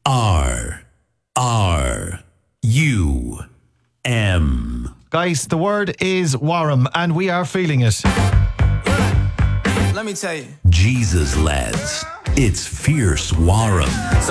R-R-U-M. Guys, the word is Warham, and we are feeling it. Let me tell you. Jesus, lads. It's fierce Warham. So